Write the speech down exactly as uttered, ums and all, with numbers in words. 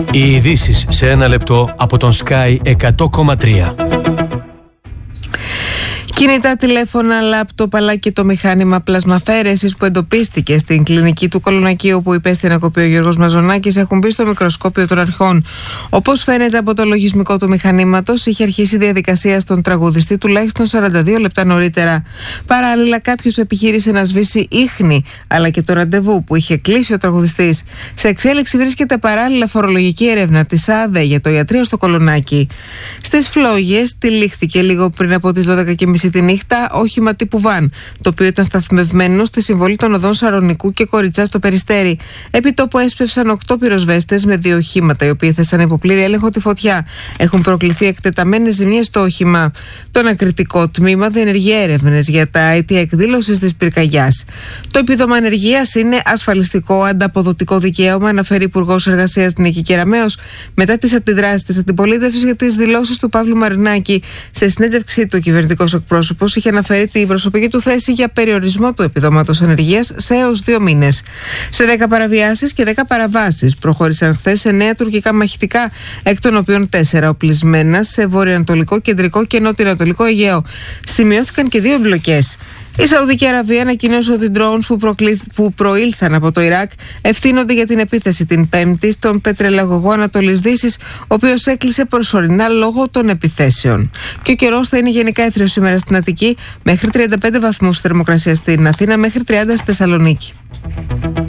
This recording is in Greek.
Οι ειδήσεις σε ένα λεπτό από τον Sky εκατό κόμμα τρία. Κινητά τηλέφωνα, λάπτοπ αλλά και το μηχάνημα πλασμαφαίρεσης που εντοπίστηκε στην κλινική του Κολονακίου που υπέστη ανακοπή ο Γιώργος Μαζονάκης έχουν μπει στο μικροσκόπιο των αρχών. Όπως φαίνεται από το λογισμικό του μηχανήματος, είχε αρχίσει η διαδικασία στον τραγουδιστή τουλάχιστον σαράντα δύο λεπτά νωρίτερα. Παράλληλα, κάποιος επιχείρησε να σβήσει ίχνη, αλλά και το ραντεβού που είχε κλείσει ο τραγουδιστής. Σε εξέλιξη βρίσκεται παράλληλα φορολογική έρευνα της ΑΔΕ για το ιατρείο στο Κολονάκι. Στις Φλόγες τυλίχθηκε λίγο πριν από τις δώδεκα και μισή τη νύχτα όχημα τύπου βαν, το οποίο ήταν σταθμευμένο στη συμβολή των οδών Σαρονικού και Κοριτσά στο Περιστέρι. Επί τόπου έσπευσαν οκτώ πυροσβέστες με δύο οχήματα, οι οποίοι θέσαν υπό πλήρη έλεγχο τη φωτιά. Έχουν προκληθεί εκτεταμένες ζημιές στο όχημα. Το ανακριτικό τμήμα διενεργεί έρευνες για τα αίτια εκδήλωσης της πυρκαγιάς. Το επίδομα ανεργίας είναι ασφαλιστικό ανταποδοτικό δικαίωμα, αναφέρει Υπουργός Εργασίας Νίκη Κεραμέως μετά τις αντιδράσεις της αντιπολίτευσης για τις δηλώσεις του Παύλου Μαρινάκη. Σε συνέντευξή του, ο κυβερνητικός εκπρόσωπος είχε αναφέρει την προσωπική του θέση για περιορισμό του επιδόματος ανεργίας σε έως δύο μήνες. Σε δέκα παραβιάσεις και δέκα παραβάσεις προχώρησαν χθες εννέα τουρκικά μαχητικά, εκ των οποίων τέσσερα οπλισμένα σε βορειοανατολικό, κεντρικό και νότιο-ανατολικό Αιγαίο. Σημειώθηκαν και δύο εμπλοκές. Η Σαουδική Αραβία ανακοίνωσε ότι οι drones που, προκλήθ, που προήλθαν από το Ιράκ ευθύνονται για την επίθεση την Πέμπτη στον πετρελαγωγό Ανατολής Δύσης, ο οποίος έκλεισε προσωρινά λόγω των επιθέσεων. Και ο καιρός θα είναι γενικά έθριος σήμερα στην Αττική, μέχρι τριάντα πέντε βαθμούς θερμοκρασία στην Αθήνα, μέχρι τριάντα στη Θεσσαλονίκη.